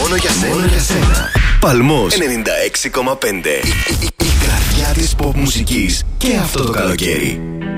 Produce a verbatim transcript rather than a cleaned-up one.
Μόνο για σένα. Μόνο για σένα. Παλμός ενενήντα έξι κόμμα πέντε. Η, η, η, η καρδιά της pop μουσικής και αυτό το καλοκαίρι.